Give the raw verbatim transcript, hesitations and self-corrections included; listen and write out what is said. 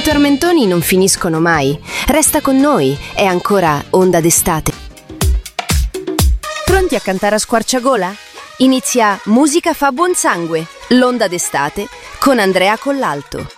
tormentoni non finiscono mai. Resta con noi, è ancora Onda d'estate. Pronti a cantare a squarciagola? Inizia Musica fa buon sangue, l'Onda d'estate con Andrea Collalto.